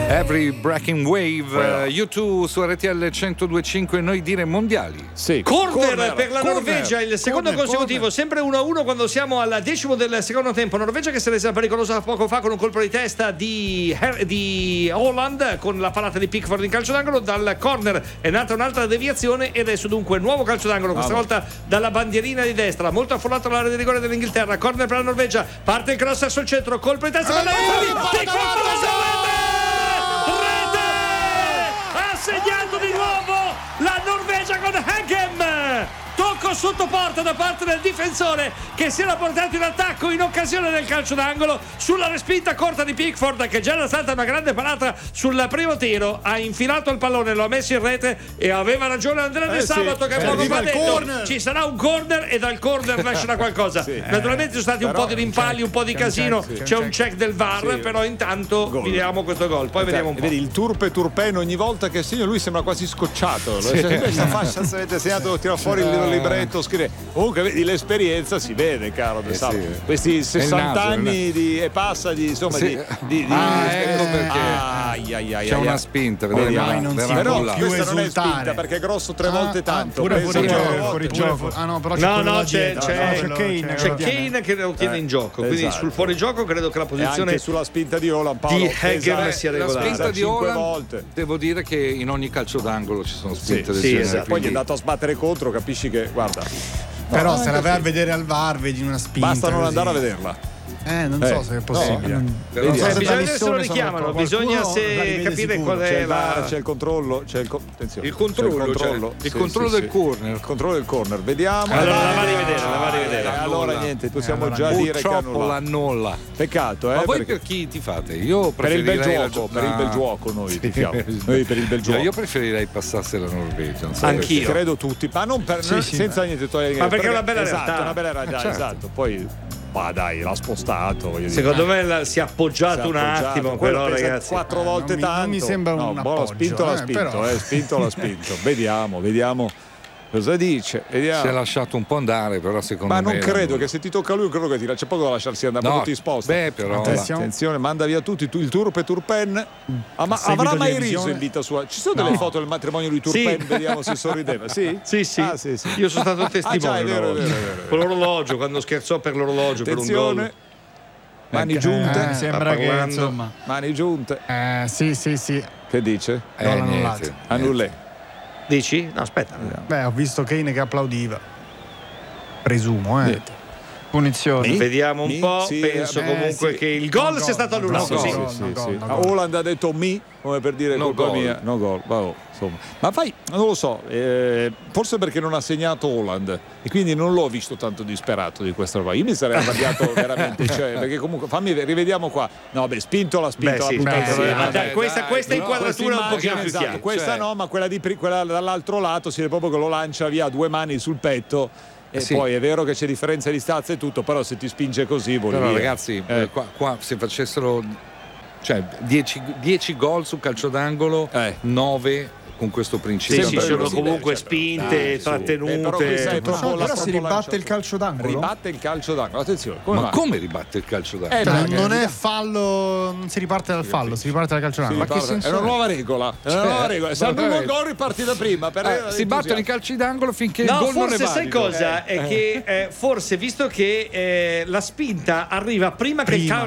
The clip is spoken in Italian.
Every Breaking Wave, U2 su RTL 102.5, noi dire mondiali. Sì. Corner per la Norvegia, il secondo consecutivo, sempre 1-1 quando siamo al decimo del secondo tempo. Norvegia che si è resa pericolosa poco fa con un colpo di testa di Holland con la parata di Pickford in calcio d'angolo. Dal corner è nata un'altra deviazione e adesso dunque nuovo calcio d'angolo, questa volta dalla bandierina di destra, molto affollato l'area di rigore dell'Inghilterra. Corner per la Norvegia, parte il cross sul centro, colpo di testa, ha segnato di nuovo la Norvegia con Hagen. Tocco sotto porta da parte del difensore che si era portato in attacco in occasione del calcio d'angolo sulla respinta corta di Pickford, che già era stata una grande parata sul primo tiro. Ha infilato il pallone, lo ha messo in rete e aveva ragione Andrea De Sabato che poco fa ha detto ci sarà un corner e dal corner nascerà qualcosa. Naturalmente ci sono stati un po' di rimpalli, un po' di casino, c'è un check del VAR, però intanto vediamo questo gol, poi vediamo un po'. Vedi il Turpen ogni volta che segna lui sembra quasi scocciato. Questa fascia se avete segnato tira fuori il libretto, scrive. Comunque vedi l'esperienza si vede, caro De Sabato. Questi 60 anni e passa di insomma ecco perché c'è una spinta, però questa non è spinta perché è grosso 3 volte tanto. Pure fuori gioco. C'è Kane che lo tiene in gioco, quindi sul fuorigioco credo che la posizione anche sulla spinta di Holland, Paolo, di Hagen sia regolare. La spinta di Holland, devo dire che in ogni calcio d'angolo ci sono spinte del genere. Esatto. Poi gli è andato a sbattere contro, capisci che guarda. Però se la vai a vedere al VAR vedi una spinta. Basta non andare a vederla. Non so se è possibile. Non so se bisogna se lo richiamano, bisogna capire qual è c'è il controllo, attenzione. Il controllo del corner. Il controllo del corner, vediamo. Allora la va a rivedere. Allora niente, possiamo già dire che l'annulla. Peccato, Ma voi per chi tifate? Io per il bel gioco, noi tifiamo. Noi per il bel gioco. Io preferirei passasse la Norvegia. Anch'io. Credo tutti, ma non per senza niente togliere. Ma perché è una bella realtà. Una bella realtà, esatto. Poi ma dai, l'ha spostato. Secondo me si è appoggiato un attimo, però ragazzi 4 volte tanto. Non mi sembra un appoggio. Spinto l'ha spinto. Vediamo cosa dice. Si è lasciato un po' andare, però secondo me. Ma non credo che se ti tocca lui, credo che ti c'è poco da lasciarsi andare, ma ti sposta. Però attenzione, manda via tutti il Turpen. Ma avrà mai riso in vita sua? Ci sono delle foto del matrimonio di Turpen, vediamo se sorrideva. Sì. Io sono stato testimone. È vero. Con l'orologio, quando scherzò per l'orologio. Attenzione. Per un gol. Mani giunte. Sembra che insomma. Mani giunte. Sì. Che dice? Annullé. Dici? No, aspetta. Ho visto Kane che applaudiva. Presumo, Punizioni. Vediamo un po'. Penso comunque che il gol sia stato annullato. Holland ha detto come per dire colpa mia. No gol. Insomma. Ma non lo so, forse perché non ha segnato Holland e quindi non l'ho visto tanto disperato di questa roba. Io mi sarei arrabbiato veramente, perché comunque rivediamo qua. No, spinto la questa inquadratura un pochino più chiara. Questa no, ma quella dall'altro lato si vede proprio che lo lancia via a 2 mani sul petto. Poi è vero che c'è differenza di stazza e tutto, però se ti spinge così vuol dire. Ragazzi, qua se facessero 10 gol sul calcio d'angolo, 9 con questo principio. Sì, sono comunque spinte, trattenute. Però si ribatte il calcio d'angolo. Ribatte il calcio d'angolo, attenzione. Come ribatte il calcio d'angolo? Non è fallo, non si riparte dal fallo, si riparte dal calcio d'angolo. Ma che senso? È una nuova regola. Se al primo gol riparti da prima. Si battono i calci d'angolo finché il gol non è valido. Forse sai cosa? È che forse visto che la spinta arriva prima che il